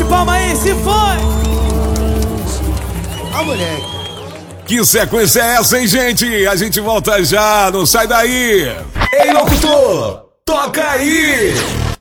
palma aí, se foi! Ah, moleque. Que sequência é essa, hein, gente? A gente volta já, não sai daí! Ei, locutor, toca aí!